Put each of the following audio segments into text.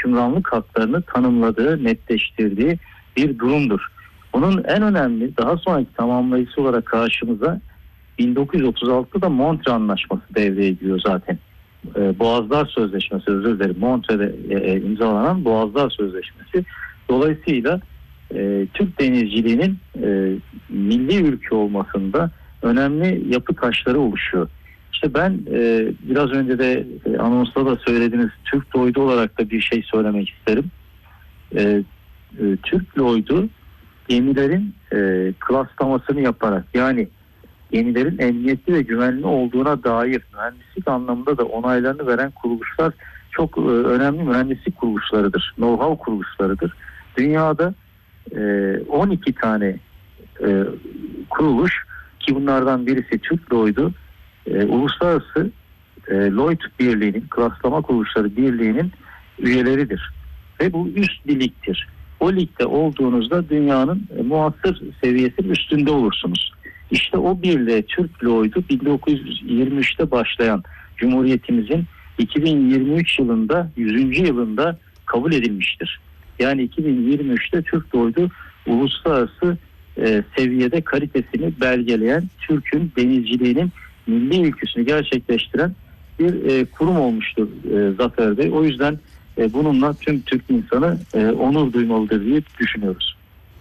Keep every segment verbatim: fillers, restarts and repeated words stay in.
hükümranlık haklarını tanımladığı, netleştirdiği bir durumdur. Bunun en önemli daha sonraki tamamlayıcısı olarak karşımıza bin dokuz yüz otuz altıda Montre Anlaşması devreye giriyor zaten. E, Boğazlar Sözleşmesi, özür dilerim, Montre'de e, imzalanan Boğazlar Sözleşmesi. Dolayısıyla e, Türk denizciliğinin e, milli ülke olmasında önemli yapı taşları oluşuyor. İşte ben e, biraz önce de e, anonsta da söylediğiniz Türk Lloyd'u olarak da bir şey söylemek isterim. E, e, Türk Lloyd'u gemilerin e, klaslamasını yaparak, yani gemilerin emniyetli ve güvenli olduğuna dair mühendislik anlamında da onaylarını veren kuruluşlar çok e, önemli mühendislik kuruluşlarıdır. Know-how kuruluşlarıdır. Dünyada e, on iki tane e, kuruluş, ki bunlardan birisi Türk Lloyd'u, e, Uluslararası e, Lloyd Birliği'nin, klaslama kuruluşları birliğinin üyeleridir. Ve bu üst bir ligdir. O ligde olduğunuzda dünyanın e, muasır seviyesinin üstünde olursunuz. İşte o birliğe Türk Lloyd'u bin dokuz yüz yirmi üçte başlayan Cumhuriyetimizin iki bin yirmi üç yılında yüzüncü yılında kabul edilmiştir. Yani iki bin yirmi üçte Türk Lloyd'u uluslararası e, seviyede kalitesini belgeleyen, Türk'ün denizciliğinin milli ülküsünü gerçekleştiren bir e, kurum olmuştur e, Zafer Bey. O yüzden e, bununla tüm Türk insanı e, onur duymalıdır diye düşünüyoruz.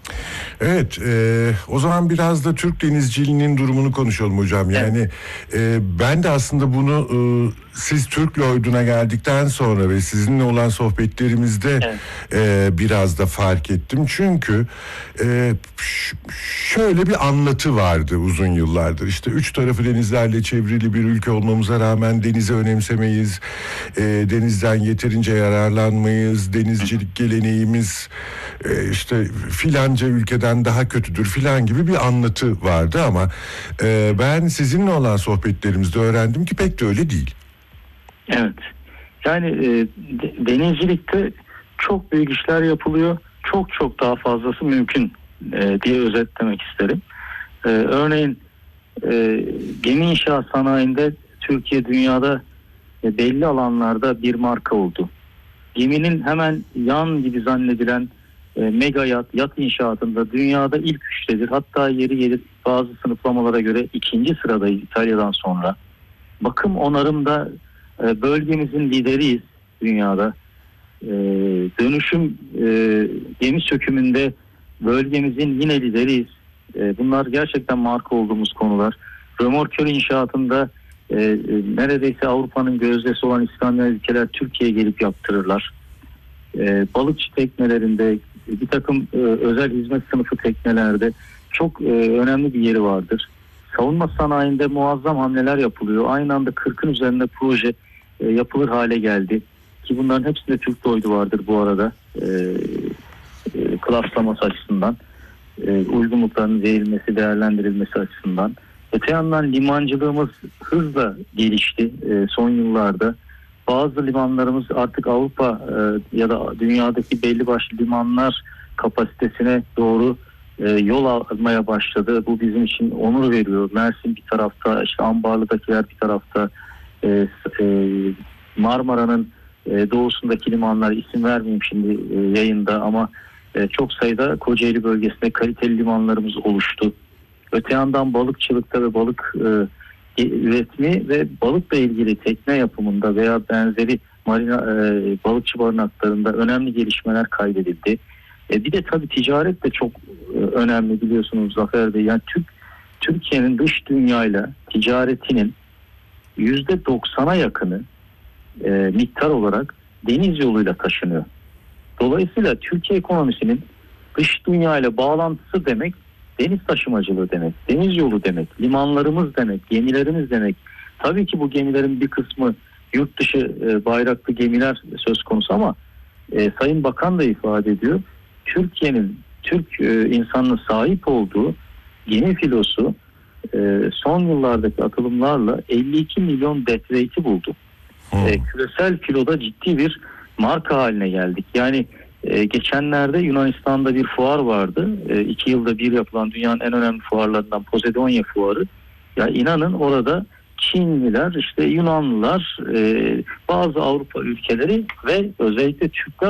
Evet, e, o zaman biraz da Türk denizciliğinin durumunu konuşalım hocam. Yani evet. e, ben de aslında bunu e, siz Türk Lloyd'una geldikten sonra ve sizinle olan sohbetlerimizde evet. e, biraz da fark ettim. Çünkü e, ş- şöyle bir anlatı vardı uzun yıllardır. İşte üç tarafı denizlerle çevrili bir ülke olmamıza rağmen denizi önemsemeyiz. E, denizden yeterince yararlanmayız. Denizcilik geleneğimiz e, işte filanca ülkeden daha kötüdür filan gibi bir anlatı vardı ama e, ben sizinle olan sohbetlerimizde öğrendim ki pek de öyle değil. Evet. Yani e, denizcilikte çok büyük işler yapılıyor. Çok çok daha fazlası mümkün e, diye özetlemek isterim. E, örneğin e, gemi inşaat sanayinde Türkiye dünyada e, belli alanlarda bir marka oldu. Geminin hemen yan gibi zannedilen e, mega yat, yat inşaatında dünyada ilk üçtedir. Hatta yeri gelir bazı sınıflamalara göre ikinci sıradayız İtalya'dan sonra. Bakım onarımda e, bölgemizin lideriyiz dünyada. E, dönüşüm e, gemi sökümünde bölgemizin yine lideriyiz. E, bunlar gerçekten marka olduğumuz konular. Römorkör inşaatında e, e, neredeyse Avrupa'nın gözdesi olan İskandinav ülkeler Türkiye'ye gelip yaptırırlar. E, balıkçı teknelerinde, bir takım e, özel hizmet sınıfı teknelerde çok e, önemli bir yeri vardır. Savunma sanayinde muazzam hamleler yapılıyor. Aynı anda kırkın üzerinde proje e, yapılır hale geldi. Ki bunların hepsinde Türk Lloyd'u vardır bu arada. E, e, klaslaması açısından. E, uygunluklarının verilmesi, değerlendirilmesi açısından. Öte yandan limancılığımız hızla gelişti e, son yıllarda. Bazı limanlarımız artık Avrupa e, ya da dünyadaki belli başlı limanlar kapasitesine doğru e, yol almaya başladı. Bu bizim için onur veriyor. Mersin bir tarafta, işte Ambarlı'dakiler bir tarafta, e, e, Marmara'nın e, doğusundaki limanlar, isim vermeyeyim şimdi e, yayında ama e, çok sayıda Kocaeli bölgesinde kaliteli limanlarımız oluştu. Öte yandan balıkçılıkta ve balık e, üretimi ve balıkla ilgili tekne yapımında veya benzeri marina e, balıkçı barınaklarında önemli gelişmeler kaydedildi. E, bir de tabii ticaret de çok e, önemli biliyorsunuz Zafer Bey. Yani Türk Türkiye'nin dış dünyayla ticaretinin yüzde doksana yakını e, miktar olarak deniz yoluyla taşınıyor. Dolayısıyla Türkiye ekonomisinin dış dünyayla bağlantısı demek deniz taşımacılığı demek, deniz yolu demek, limanlarımız demek, gemilerimiz demek. Tabii ki bu gemilerin bir kısmı yurt dışı e, bayraklı gemiler söz konusu ama e, Sayın Bakan da ifade ediyor. Türkiye'nin, Türk e, insanının sahip olduğu gemi filosu e, son yıllardaki atılımlarla elli iki milyon deadweight'i buldu. Hmm. E, küresel filoda ciddi bir marka haline geldik. Yani Ee, geçenlerde Yunanistan'da bir fuar vardı. Ee, iki yılda bir yapılan dünyanın en önemli fuarlarından Posidonia fuarı. Ya inanın orada Çinliler, işte Yunanlılar, e, bazı Avrupa ülkeleri ve özellikle Türkler